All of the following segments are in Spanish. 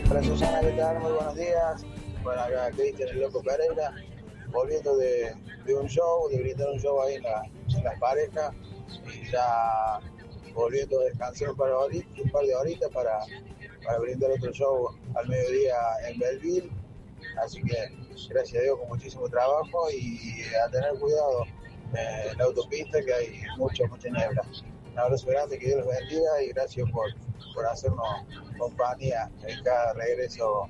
Hola Susana, ¿qué tal? Muy buenos días. Bueno, acá Cristian el Loco Pereira, volviendo de un show, de brindar un show ahí en las parejas, y ya volviendo a descansar un par de horitas para brindar otro show al mediodía en Belleville. Así que gracias a Dios con muchísimo trabajo y a tener cuidado en la autopista, que hay mucha niebla. Un abrazo grande, que Dios los bendiga y gracias por hacernos compañía en cada regreso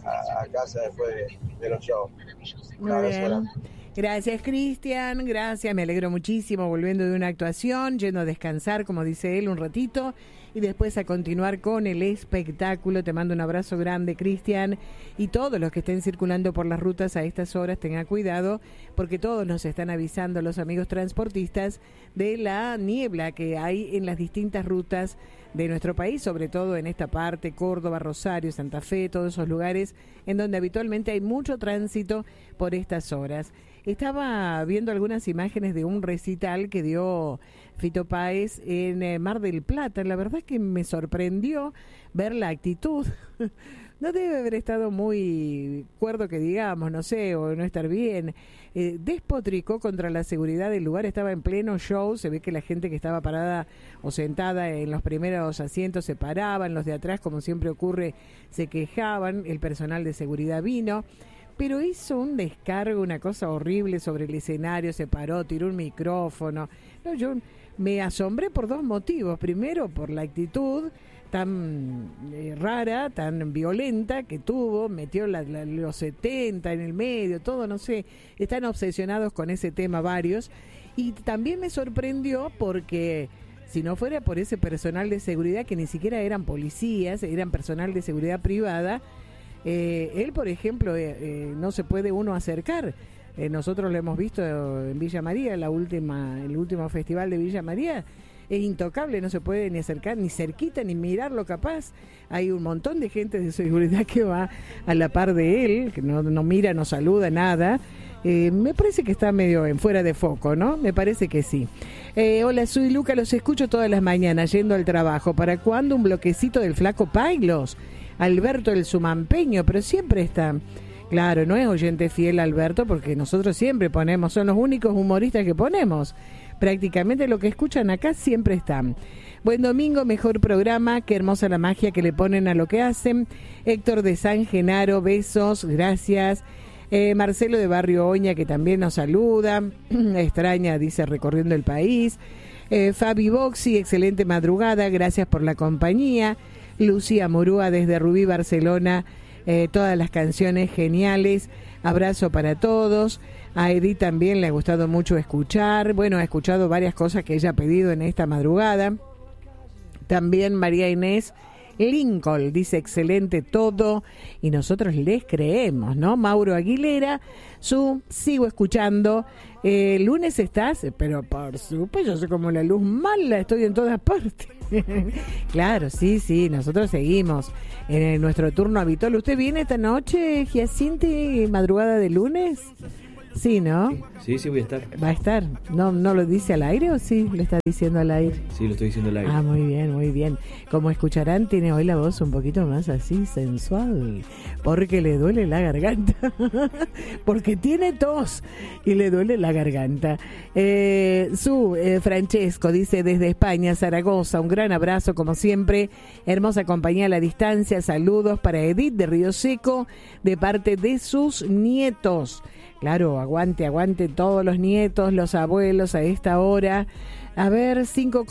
a casa después de los shows. Muy bien. Gracias, Cristian, gracias, me alegro muchísimo volviendo de una actuación, yendo a descansar, como dice él, un ratito, y después a continuar con el espectáculo. Te mando un abrazo grande, Cristian, y todos los que estén circulando por las rutas a estas horas, tengan cuidado, porque todos nos están avisando los amigos transportistas de la niebla que hay en las distintas rutas de nuestro país, sobre todo en esta parte, Córdoba, Rosario, Santa Fe, todos esos lugares en donde habitualmente hay mucho tránsito por estas horas. Estaba viendo algunas imágenes de un recital que dio Fito Páez en Mar del Plata. La verdad es que me sorprendió ver la actitud. No debe haber estado muy cuerdo, que digamos, no sé, o no estar bien. Despotricó contra la seguridad del lugar, estaba en pleno show, se ve que la gente que estaba parada o sentada en los primeros asientos se paraban, los de atrás, como siempre ocurre, se quejaban, el personal de seguridad vino, pero hizo un descargo, una cosa horrible sobre el escenario, se paró, tiró un micrófono. No, yo me asombré por dos motivos. Primero, por la actitud tan rara, tan violenta que tuvo, metió los 70 en el medio, todo, no sé, están obsesionados con ese tema varios. Y también me sorprendió porque si no fuera por ese personal de seguridad, que ni siquiera eran policías, eran personal de seguridad privada, él, por ejemplo, no se puede uno acercar. Nosotros lo hemos visto en Villa María, el último festival de Villa María. Es intocable, no se puede ni acercar, ni cerquita, ni mirarlo capaz. Hay un montón de gente de seguridad que va a la par de él, que no mira, no saluda, nada. Me parece que está medio en fuera de foco, ¿no? Me parece que sí. Hola, soy Luca, los escucho todas las mañanas yendo al trabajo. ¿Para cuándo un bloquecito del Flaco Pailos? Alberto el Sumampeño, pero siempre está. Claro, no es oyente fiel Alberto, porque nosotros siempre ponemos, son los únicos humoristas que ponemos. Prácticamente lo que escuchan acá siempre están. Buen domingo, mejor programa, qué hermosa la magia que le ponen a lo que hacen. Héctor de San Genaro, besos, gracias. Marcelo de Barrio Oña, que también nos saluda, extraña, dice, recorriendo el país. Fabi Boxi, excelente madrugada, gracias por la compañía. Lucía Murúa desde Rubí, Barcelona, todas las canciones geniales, abrazo para todos. A Edith también le ha gustado mucho escuchar, bueno, ha escuchado varias cosas que ella ha pedido en esta madrugada. También María Inés Lincoln dice excelente todo y nosotros les creemos, ¿no? Mauro Aguilera, sigo escuchando. Lunes estás, pero por supuesto, yo soy como la luz mala, estoy en todas partes. Claro, sí, nosotros seguimos en nuestro turno habitual. ¿Usted viene esta noche, Giacinte, madrugada de lunes? Sí, ¿no? Sí, voy a estar. ¿Va a estar? ¿No lo dice al aire o sí lo está diciendo al aire? Sí, lo estoy diciendo al aire. Ah, muy bien. Como escucharán, tiene hoy la voz un poquito más así, sensual, porque le duele la garganta. Porque tiene tos y le duele la garganta. Francesco dice desde España, Zaragoza, un gran abrazo como siempre, hermosa compañía a la distancia, saludos para Edith de Río Seco, de parte de sus nietos. Claro, aguante todos los nietos, los abuelos a esta hora. A ver,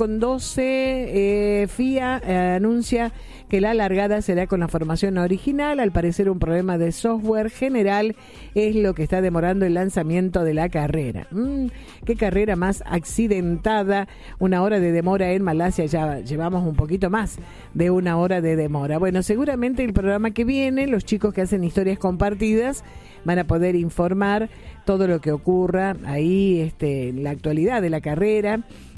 5:12, FIA anuncia que la largada será con la formación original. Al parecer un problema de software general es lo que está demorando el lanzamiento de la carrera. Qué carrera más accidentada, 1 hora de demora en Malasia, ya llevamos un poquito más de 1 hora de demora. Bueno, seguramente el programa que viene, los chicos que hacen historias compartidas van a poder informar todo lo que ocurra ahí, la actualidad de la carrera.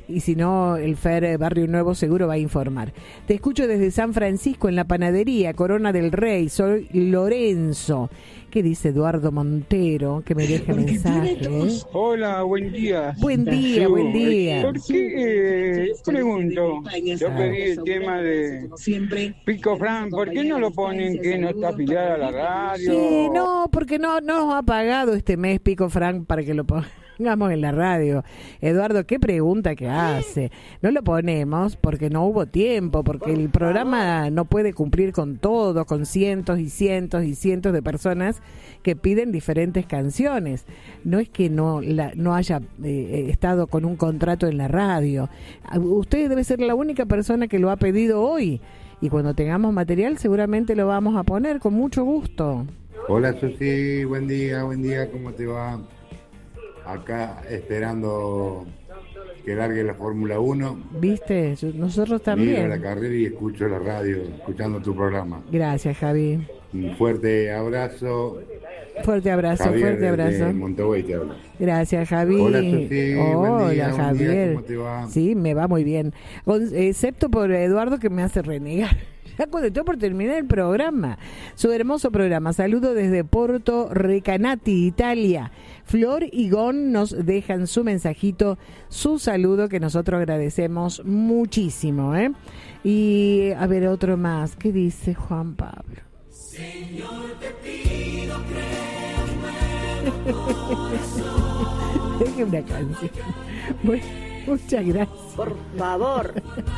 y si no, el Fer Barrio Nuevo seguro va a informar. Te escucho desde San Francisco en la panadería Corona del Rey, soy Lorenzo. ¿Qué dice Eduardo Montero? Que me deje mensaje. Hola, buen día. Buen día, buen día. ¿Por qué, pregunto, yo pedí el tema de Pico Fran, ¿por qué no lo ponen que no está afiliada a la radio? Sí, no, porque no nos ha pagado este mes Pico Fran para que lo pongamos en la radio. Eduardo, qué pregunta que hace. No lo ponemos porque no hubo tiempo, porque el programa no puede cumplir con todo, con cientos y cientos y cientos de personas que piden diferentes canciones. No es que no haya estado con un contrato en la radio. Usted debe ser la única persona que lo ha pedido hoy. Y cuando tengamos material seguramente lo vamos a poner con mucho gusto. Hola Susi, buen día, ¿cómo te va? Acá esperando que largue la Fórmula 1. ¿Viste? Nosotros también. Miro la carrera y escucho la radio, escuchando tu programa. Gracias, Javi. Un fuerte abrazo. Fuerte abrazo, Javier, fuerte abrazo. De Montevideo te hablo. Gracias, Javi. Hola, Susi. Hola, día, Javier. ¿Cómo te va? Sí, me va muy bien. Excepto por Eduardo, que me hace renegar. Ya cuando estoy por terminar el programa. Su hermoso programa. Saludo desde Porto Recanati, Italia. Flor y Gon nos dejan su mensajito, su saludo, que nosotros agradecemos muchísimo, ¿eh? Y a ver, otro más. ¿Qué dice Juan Pablo? Señor, te pido, créeme. Deje una canción. Bueno, muchas gracias. Por favor.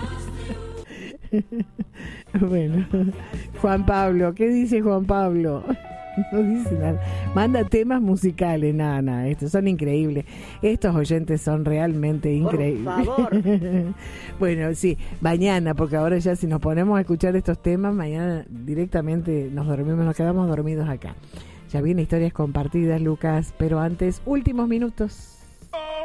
Bueno, Juan Pablo, ¿qué dice Juan Pablo? No dice nada. Manda temas musicales, nada, estos son increíbles. Estos oyentes son realmente increíbles. Por favor. Bueno, sí, mañana, porque ahora ya si nos ponemos a escuchar estos temas, mañana directamente nos quedamos dormidos acá. Ya vienen historias compartidas, Lucas, pero antes, últimos minutos.